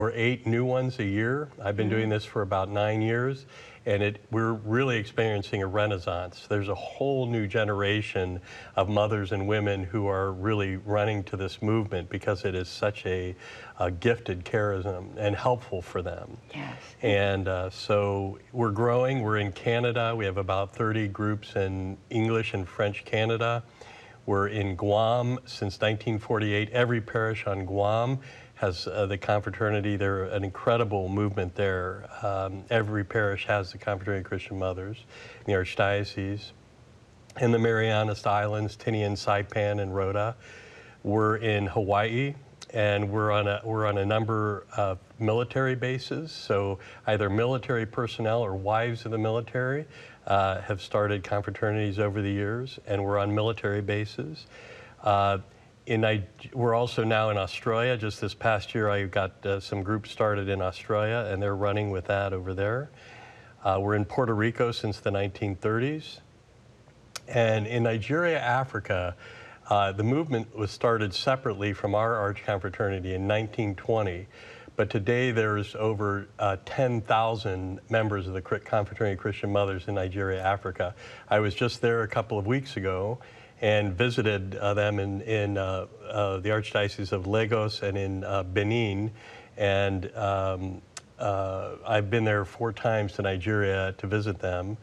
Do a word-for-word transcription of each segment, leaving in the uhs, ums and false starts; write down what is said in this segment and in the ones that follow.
or eight new ones a year. I've been mm-hmm. doing this for about nine years, and it, we're really experiencing a renaissance. There's a whole new generation of mothers and women who are really running to this movement because it is such a, a gifted charism and helpful for them. Yes. And uh, so we're growing. We're in Canada. We have about thirty groups in English and French Canada. We're in Guam since nineteen forty-eight. Every parish on Guam has uh, the confraternity. They're an incredible movement there. Um, every parish has the Confraternity of Christian Mothers in the Archdiocese. In the Marianas Islands, Tinian, Saipan, and Rota. We're in Hawaii, and we're on a, we're on a number of military bases. So either military personnel or wives of the military uh, have started confraternities over the years, and we're on military bases. Uh, In, we're also now in Australia. Just this past year, I got uh, some groups started in Australia, and they're running with that over there. Uh, we're in Puerto Rico since the nineteen thirties. And in Nigeria, Africa, uh, the movement was started separately from our Arch Confraternity in nineteen twenty. But today, there's over uh, ten thousand members of the Confraternity of Christian Mothers in Nigeria, Africa. I was just there a couple of weeks ago and visited uh, them in, in uh, uh, the Archdiocese of Lagos and in uh, Benin. And um, uh, I've been there four times to Nigeria to visit them.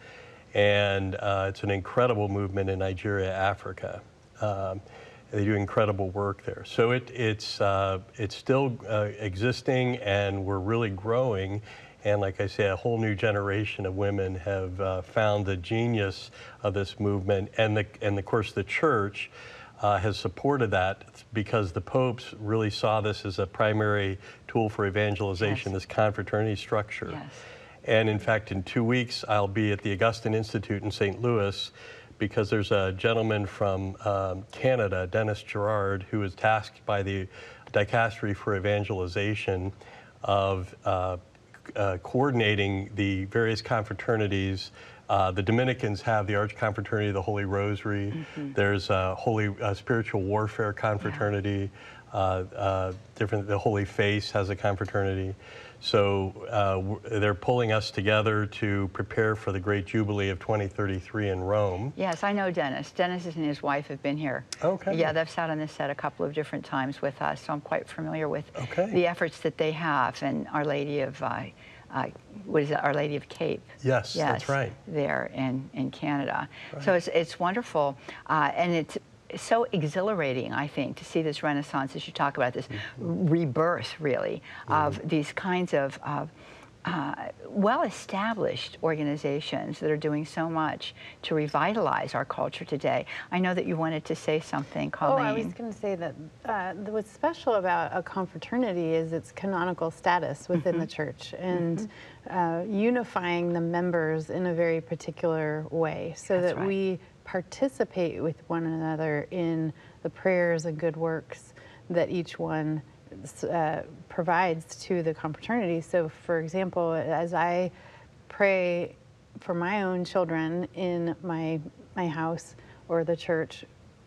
And uh, it's an incredible movement in Nigeria, Africa. Um, they do incredible work there. So it, it's, uh, it's still uh, existing, and we're really growing. And like I say, a whole new generation of women have uh, found the genius of this movement. And, the, and of course, the church uh, has supported that because the popes really saw this as a primary tool for evangelization, yes. this confraternity structure. Yes. And in fact, in two weeks, I'll be at the Augustine Institute in Saint Louis because there's a gentleman from um, Canada, Dennis Gerard, who is tasked by the Dicastery for Evangelization of uh, Uh, coordinating the various confraternities. Uh, the Dominicans have the Arch Confraternity of the Holy Rosary. Mm-hmm. There's a Holy uh, Spiritual Warfare Confraternity. Yeah. Uh, uh, different, the Holy Face has a confraternity. So uh, they're pulling us together to prepare for the Great Jubilee of twenty thirty-three in Rome. Yes, I know Dennis. Dennis and his wife have been here. Okay. Yeah, they've sat on this set a couple of different times with us, so I'm quite familiar with okay. the efforts that they have, and Our Lady of, uh, uh, what is it, Our Lady of Cape. Yes, yes that's right. There in, in Canada. Right. So it's, it's wonderful, uh, and it's so exhilarating, I think, to see this renaissance, as you talk about, this mm-hmm. rebirth, really, mm-hmm. of these kinds of uh, uh, well-established organizations that are doing so much to revitalize our culture today. I know that you wanted to say something, Colleen. Oh, I was going to say that uh, what's special about a confraternity is its canonical status within mm-hmm. the church, and mm-hmm. uh, unifying the members in a very particular way, so That's that right. we participate with one another in the prayers and good works that each one uh, provides to the confraternity. So, for example, as I pray for my own children in my, my house or the church,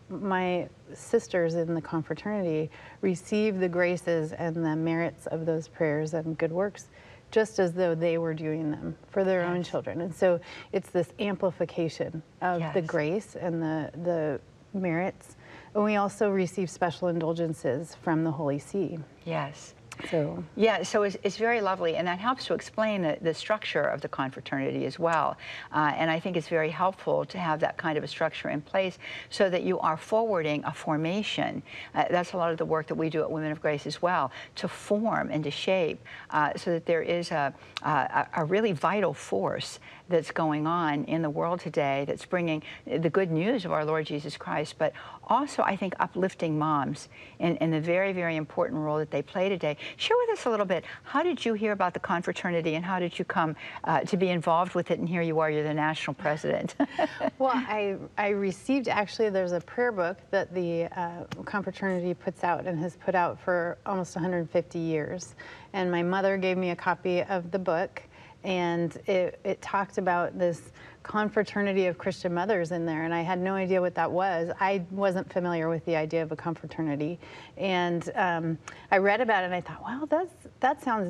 my sisters in the confraternity receive the graces and the merits of those prayers and good works just as though they were doing them for their yes. own children. And so it's this amplification of yes. the grace and the, the merits. And we also receive special indulgences from the Holy See. Yes. So yeah, so it's, it's very lovely, and that helps to explain the, the structure of the confraternity as well. Uh, and I think it's very helpful to have that kind of a structure in place so that you are forwarding a formation. Uh, that's a lot of the work that we do at Women of Grace as well, to form and to shape uh, so that there is a, a, a really vital force that's going on in the world today that's bringing the good news of our Lord Jesus Christ, but also, I think, uplifting moms in, in the very, very important role that they play today. Share with us a little bit, how did you hear about the confraternity, and how did you come uh, to be involved with it, and here you are, you're the national president. Well, I, I received, actually, there's a prayer book that the uh, confraternity puts out and has put out for almost one hundred fifty years. And my mother gave me a copy of the book, and it, it talked about this confraternity of Christian mothers in there, and I had no idea what that was. I wasn't familiar with the idea of a confraternity, and um, I read about it and I thought, wow, that's, that sounds